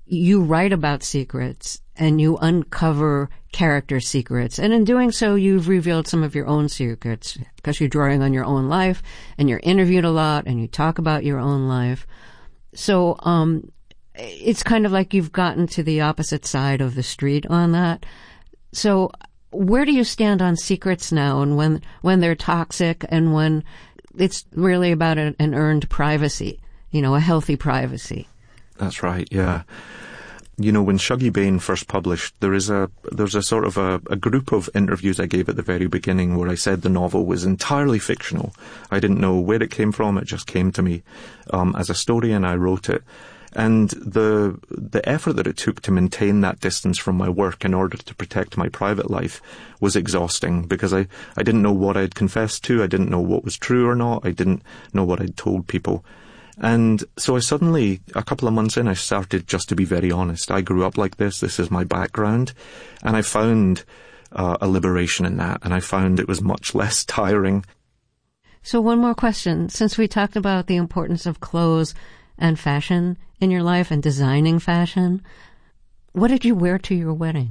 you write about secrets and you uncover character secrets. And in doing so, you've revealed some of your own secrets because you're drawing on your own life and you're interviewed a lot and you talk about your own life. So, it's kind of like you've gotten to the opposite side of the street on that. So where do you stand on secrets now, and when they're toxic and when it's really about an earned privacy, a healthy privacy? That's right, yeah. When Shuggie Bain first published, there's a sort of a group of interviews I gave at the very beginning where I said the novel was entirely fictional. I didn't know where it came from. It just came to me as a story, and I wrote it. And the effort that it took to maintain that distance from my work in order to protect my private life was exhausting, because I didn't know what I'd confessed to. I didn't know what was true or not. I didn't know what I'd told people. And so I suddenly, a couple of months in, I started just to be very honest. I grew up like this. This is my background. And I found a liberation in that. And I found it was much less tiring. So one more question. Since we talked about the importance of clothes and fashion in your life and designing fashion, what did you wear to your wedding?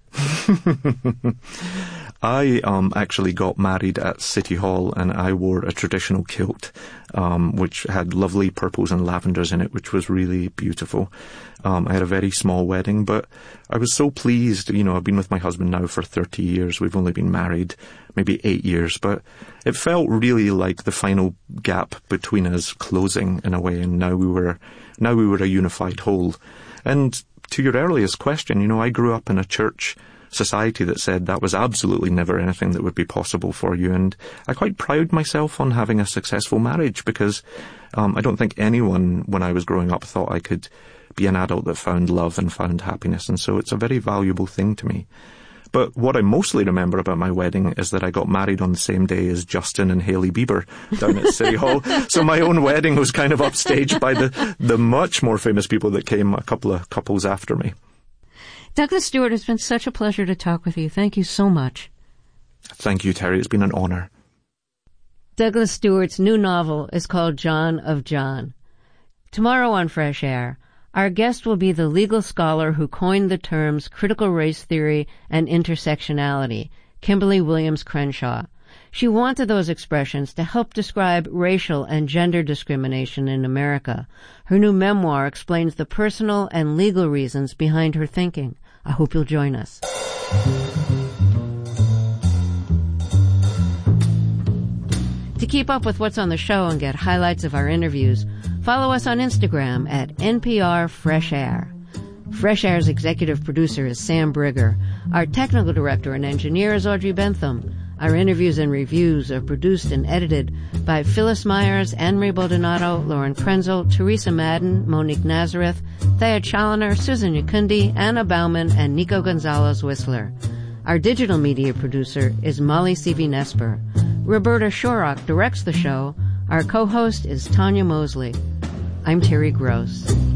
I actually got married at City Hall, and I wore a traditional kilt, which had lovely purples and lavenders in it, which was really beautiful. I had a very small wedding, but I was so pleased. I've been with my husband now for 30 years. We've only been married maybe 8 years, but it felt really like the final gap between us closing in a way, and now we were a unified whole. And to your earliest question, I grew up in a church society that said that was absolutely never anything that would be possible for you. And I quite pride myself on having a successful marriage, because I don't think anyone when I was growing up thought I could be an adult that found love and found happiness. And so it's a very valuable thing to me. But what I mostly remember about my wedding is that I got married on the same day as Justin and Hailey Bieber down at City Hall. So my own wedding was kind of upstaged by the much more famous people that came a couple of couples after me. Douglas Stuart, it's been such a pleasure to talk with you. Thank you so much. Thank you, Terry. It's been an honor. Douglas Stuart's new novel is called John of John. Tomorrow on Fresh Air, our guest will be the legal scholar who coined the terms critical race theory and intersectionality, Kimberly Williams Crenshaw. She wanted those expressions to help describe racial and gender discrimination in America. Her new memoir explains the personal and legal reasons behind her thinking. I hope you'll join us. To keep up with what's on the show and get highlights of our interviews, follow us on Instagram at NPR Fresh Air. Fresh Air's executive producer is Sam Brigger. Our technical director and engineer is Audrey Bentham. Our interviews and reviews are produced and edited by Phyllis Myers, Anne-Marie Baldonado, Lauren Krenzel, Teresa Madden, Monique Nazareth, Thea Challoner, Susan Yakundi, Anna Bauman, and Nico Gonzalez-Whistler. Our digital media producer is Molly Seavy-Nesper. Roberta Shorrock directs the show. Our co-host is Tanya Mosley. I'm Terry Gross.